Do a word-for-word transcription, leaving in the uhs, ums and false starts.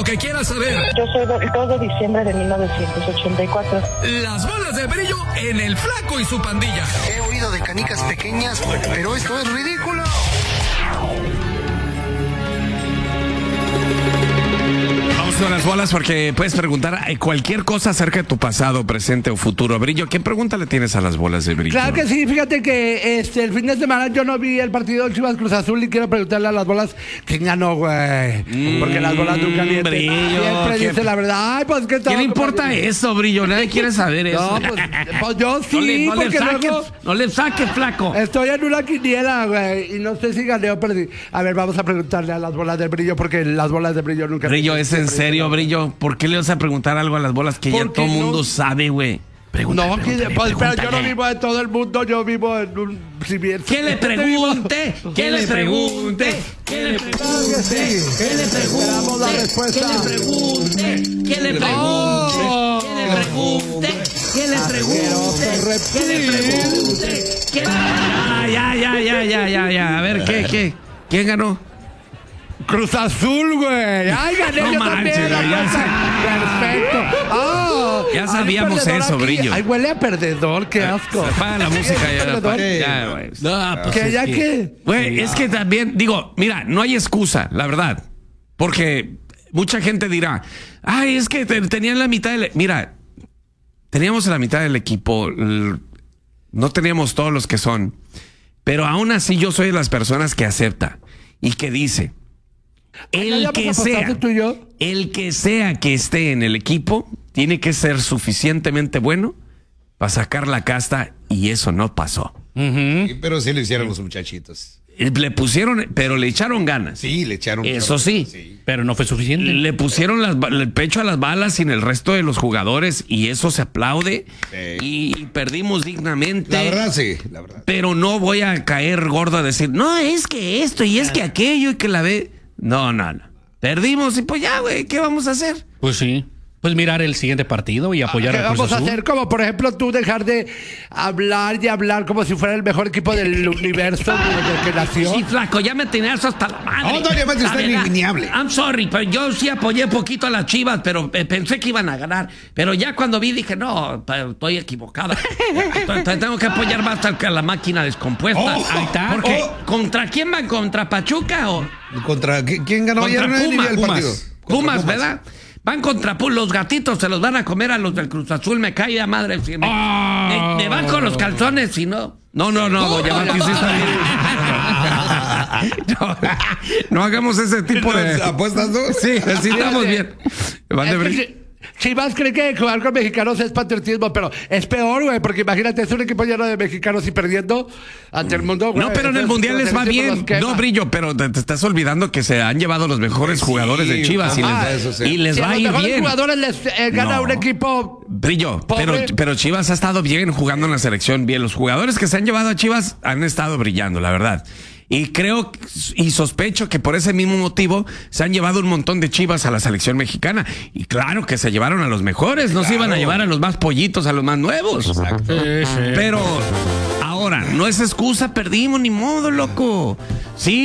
que quieras saber. Yo soy del dos de diciembre de mil novecientos ochenta y cuatro. Las bolas de Brillo en el Flaco y su pandilla. He oído de canicas pequeñas, pero esto es ridículo. Vamos con las bolas porque puedes preguntar cualquier cosa acerca de tu pasado, presente o futuro. Brillo, ¿qué pregunta le tienes a las bolas de Brillo? Claro que sí, fíjate que este el fin de semana yo no vi el partido Chivas Cruz Azul y quiero preguntarle a las bolas quién ganó, güey. Mm, porque las bolas nunca mienten. Brillo, siempre ¿qué, dice la verdad. Ay, pues, ¿qué, ¿qué le importa eso, Brillo? Nadie quiere saber eso. No, pues, pues yo sí, no le, no porque le saques, luego no le saques, Flaco. Estoy en una quiniela, güey, y no sé si gané o perdí. A ver, vamos a preguntarle a las bolas de Brillo porque las bolas de Brillo nunca... Brillo, ¿es en serio, Brillo? ¿Por qué le vas a preguntar algo a las bolas que ya todo el mundo no sabe, güey? Pregunta, no, que, pues, pero yo no vivo en todo el mundo, yo vivo en un... Si bien, ¿Qué le pregunte? ¿Qué le pregunte? ¿Qué le pregunte? ¿Qué le pregunte? ¿Qué le pregunte? ¿Qué le pregunte? ¿Qué le pregunte? ¿Qué le pregunte? ¿Qué le pregunte? ¿Qué le pregunte? Ya, ya, ya, ya, ya, ya. A ver, ¿qué, qué? ¿Quién ganó? Cruz Azul, güey. Ay, gané no yo manches, también. ya Perfecto. Oh, ya sabíamos eso, aquí. Brillo. Ay, huele a perdedor, qué asco. Apaga la música ya. ya güey. No, pues ¿Qué, ya que, qué? Güey, sí, es que también, digo, mira, no hay excusa, la verdad. Porque mucha gente dirá, ay, es que tenían la mitad del... Mira, teníamos la mitad del equipo, no teníamos todos los que son, pero aún así yo soy de las personas que acepta y que dice... El que sea, el que sea que esté en el equipo tiene que ser suficientemente bueno para sacar la casta y eso no pasó. Uh-huh. Sí, pero sí lo hicieron los muchachitos. Le pusieron, pero le echaron ganas. Sí, le echaron ganas. Eso sí, sí, pero no fue suficiente. Le pusieron las, el pecho a las balas sin el resto de los jugadores y eso se aplaude. Sí. Y perdimos dignamente. La verdad, sí, la verdad. Pero no voy a caer gordo a decir, no, es que esto y es que aquello y que la ve. No, no, no. Perdimos y pues ya, güey, ¿qué vamos a hacer? Pues sí. Pues mirar el siguiente partido y apoyar ¿Qué a Cruz vamos Azul? a hacer? Como por ejemplo tú dejar de hablar y hablar como si fuera el mejor equipo del universo desde que nació. Sí, Flaco, ya me tenías hasta la madre. No, no, ya me está iniminiable. I'm sorry, pero yo sí apoyé poquito a las Chivas, pero pensé que iban a ganar. Pero ya cuando vi dije, no, estoy equivocada. Tengo que apoyar más a la máquina descompuesta. Oh, Ahí está. Porque, oh. ¿contra quién van? ¿Contra Pachuca o...? ¿Contra quién ganó contra ayer? Puma, el Pumas. partido? Pumas, Pumas, ¿verdad? Van contra Pumas, los gatitos se los van a comer a los del Cruz Azul, me cae la madre. Si me, oh. me, me van con los calzones, si no. No, no, no, doña Mati, sí está bien. No, no hagamos ese tipo de apuestas, ¿no? Sí, sí estamos bien. Van de Chivas cree que jugar con mexicanos es patriotismo, pero es peor, güey, porque imagínate, es un equipo lleno de mexicanos y perdiendo ante el mundo, güey. No, pero en el Mundial les va bien. No, Brillo, pero te, te estás olvidando que se han llevado los mejores sí, jugadores de Chivas y ah, les, sí. y les si va a ir bien. Los mejores jugadores les eh, gana no. un equipo Brillo, pero, pero Chivas ha estado bien jugando en la selección, bien. Los jugadores que se han llevado a Chivas han estado brillando, la verdad. Y creo y sospecho que por ese mismo motivo se han llevado un montón de Chivas a la selección mexicana. Y claro que se llevaron a los mejores, no claro. se iban a llevar a los más pollitos, a los más nuevos. Exacto. Sí, sí. Pero ahora, no es excusa, perdimos, ni modo, loco. Sí.